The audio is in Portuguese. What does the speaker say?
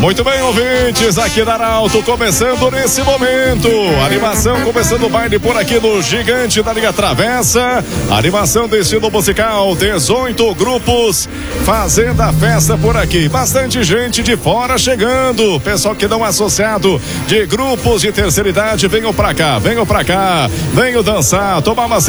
Muito bem, ouvintes, aqui da Arauto, começando nesse momento. Animação, começando o baile por aqui no Gigante da Liga Travessa. Animação de estilo musical, 18 grupos fazendo a festa por aqui. Bastante gente de fora chegando. Pessoal que não é associado de grupos de terceira idade, venham pra cá, venham dançar, tomar uma